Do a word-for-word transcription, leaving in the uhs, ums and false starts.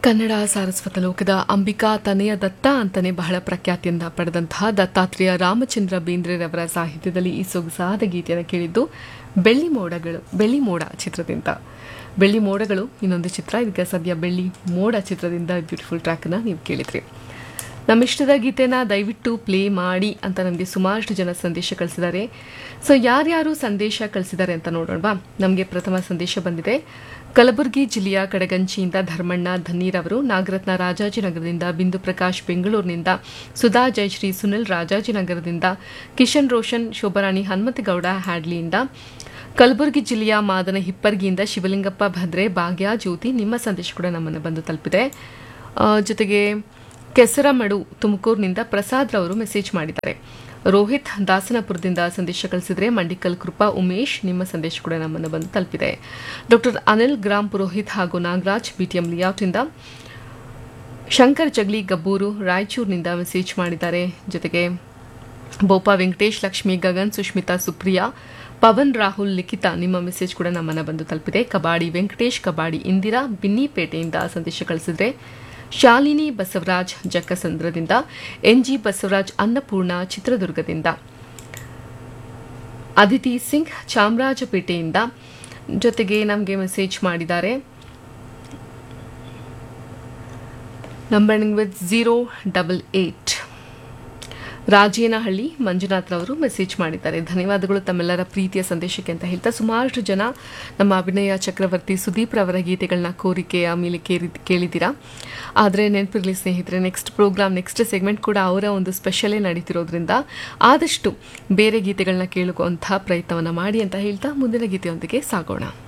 ಕನ್ನಡ ಸಾರಸ್ವತ ಲೋಕದ ಅಂಬಿಕಾ ತನೆಯ ದತ್ತ ಅಂತಾನೆ ಬಹಳ ಪ್ರಖ್ಯಾತಿಯಿಂದ ಪಡೆದಂತಹ ದತ್ತಾತ್ರೇಯ ರಾಮಚಂದ್ರ ಬೇಂದ್ರೆರವರ ಸಾಹಿತ್ಯದಲ್ಲಿ ಈ ಸೊಗಸಾದ ಗೀತೆಯನ್ನು ಕೇಳಿದ್ದು ಬೆಳ್ಳಿ ಮೋಡಗಳು ಬೆಳ್ಳಿ ಮೋಡ ಚಿತ್ರದಿಂದ. ಬೆಳ್ಳಿ ಮೋಡಗಳು ಇನ್ನೊಂದು ಚಿತ್ರ, ಇದಕ್ಕೆ ಸದ್ಯ ಬೆಳ್ಳಿ ಮೋಡ ಚಿತ್ರದಿಂದ ಬ್ಯೂಟಿಫುಲ್ ಟ್ರ್ಯಾಕನ್ನು ನೀವು ಕೇಳಿದ್ರಿ. ನಮ್ಮ ಇಷ್ಟದ ಗೀತೆನ ದಯವಿಟ್ಟು ಪ್ಲೇ ಮಾಡಿ ಅಂತ ನನಗೆ ಸುಮಾರಷ್ಟು ಜನ ಸಂದೇಶ ಕಳಿಸಿದ್ದಾರೆ. ಸೊ ಯಾರ್ಯಾರು ಸಂದೇಶ ಕಳಿಸಿದ್ದಾರೆ ಅಂತ ನೋಡೋಣವಾ. ನಮಗೆ ಪ್ರಥಮ ಸಂದೇಶ ಬಂದಿದೆ. ಕಲಬುರಗಿ ಜಿಲ್ಲೆಯ ಕಡಗಂಚಿಯಿಂದ ಧರ್ಮಣ್ಣ ಧನ್ನೀರವರು, ನಾಗರತ್ನ ರಾಜಾಜಿನಗರದಿಂದ, ಬಿಂದು ಪ್ರಕಾಶ್ ಬೆಂಗಳೂರಿನಿಂದ, ಸುಧಾ ಜಯಶ್ರೀ ಸುನಿಲ್ ರಾಜಾಜಿನಗರದಿಂದ, ಕಿಶನ್ ರೋಷನ್ ಶೋಭರಾಣಿ ಹನುಮಂತಗೌಡ ಹ್ಯಾಡ್ಲಿಯಿಂದ, ಕಲಬುರಗಿ ಜಿಲ್ಲೆಯ ಮಾದನ ಹಿಪ್ಪರ್ಗಿಯಿಂದ ಶಿವಲಿಂಗಪ್ಪ ಭದ್ರೆ, ಭಾಗ್ಯ ಜ್ಯೋತಿ, ನಿಮ್ಮ ಸಂದೇಶ ಕೂಡ ನಮ್ಮನ್ನು ಬಂದು ತಲುಪಿದೆ. ಜೊತೆಗೆ ಕೆಸರಮಡು ತುಮಕೂರಿನಿಂದ ಪ್ರಸಾದ್ ರವರು ಮೆಸೇಜ್ ಮಾಡಿದ್ದಾರೆ. ರೋಹಿತ್ ದಾಸನಪುರದಿಂದ ಸಂದೇಶ ಕಳಿಸಿದರೆ, ಮಂಡಿಕಲ್ ಕೃಪಾ ಉಮೇಶ್, ನಿಮ್ಮ ಸಂದೇಶ ಕೂಡ ನಮ್ಮನ್ನು ಬಂದು ತಲುಪಿದೆ. ಡಾಕ್ಟರ್ ಅನಿಲ್ ಗ್ರಾಮ್ ಪುರೋಹಿತ್ ಹಾಗೂ ನಾಗರಾಜ್ ಬಿಟಿಎಂ ಲೇಔಟ್ನಿಂದ, ಶಂಕರ್ ಜಗ್ಲಿ ಗಬ್ಬೂರು ರಾಯಚೂರಿನಿಂದ ಮೆಸೇಜ್ ಮಾಡಿದ್ದಾರೆ. ಜೊತೆಗೆ ಬೋಪಾ ವೆಂಕಟೇಶ್, ಲಕ್ಷ್ಮಿ ಗಗನ್, ಸುಷ್ಮಿತಾ ಸುಪ್ರಿಯಾ, ಪವನ್ ರಾಹುಲ್ ಲಿಖಿತಾ, ನಿಮ್ಮ ಮೆಸೇಜ್ ಕೂಡ ನಮ್ಮನ್ನು ಬಂದು ತಲುಪಿದೆ. ಕಬಾಡಿ ವೆಂಕಟೇಶ್, ಕಬಾಡಿ ಇಂದಿರಾ ಬಿನ್ನಿಪೇಟೆಯಿಂದ ಸಂದೇಶ ಕಳಿಸಿದರೆ, ಶಾಲಿನಿ ಬಸವರಾಜ್ ಜಕ್ಕಸಂದ್ರದಿಂದ, ಎನ್ಜಿ ಬಸವರಾಜ್ ಅನ್ನಪೂರ್ಣ ಚಿತ್ರದುರ್ಗದಿಂದ, ಅದಿತಿ ಸಿಂಗ್ ಚಾಮರಾಜಪೇಟೆಯಿಂದ, ಜೊತೆಗೆ ನಮಗೆ ಮೆಸೇಜ್ ಮಾಡಿದ್ದಾರೆ numbering with zero double eight ರಾಜೇನಹಳ್ಳಿ Manjunath ರವರು ಮೆಸೇಜ್ ಮಾಡಿದ್ದಾರೆ. ಧನ್ಯವಾದಗಳು ತಮ್ಮೆಲ್ಲರ ಪ್ರೀತಿಯ ಸಂದೇಶಕ್ಕೆ ಅಂತ ಹೇಳ್ತಾ, ಸುಮಾರಷ್ಟು ಜನ ನಮ್ಮ ಅಭಿನಯ ಚಕ್ರವರ್ತಿ ಸುದೀಪ್ ರವರ ಗೀತೆಗಳನ್ನ ಕೋರಿಕೆಯ ಮೇಲೆ ಕೇಳಿ ಕೇಳಿದ್ದೀರಾ. ಆದರೆ ನೆನಪಿರಲಿ ಸ್ನೇಹಿತರೆ, ನೆಕ್ಸ್ಟ್ ಪ್ರೋಗ್ರಾಮ್ ನೆಕ್ಸ್ಟ್ ಸೆಗ್ಮೆಂಟ್ ಕೂಡ ಅವರ ಒಂದು ಸ್ಪೆಷಲೇ ನಡೀತಿರೋದ್ರಿಂದ ಆದಷ್ಟು ಬೇರೆ ಗೀತೆಗಳನ್ನ ಕೇಳುವಂತಹ ಪ್ರಯತ್ನವನ್ನು ಮಾಡಿ ಅಂತ ಹೇಳ್ತಾ ಮುಂದಿನ ಗೀತೆಯೊಂದಿಗೆ ಸಾಗೋಣ.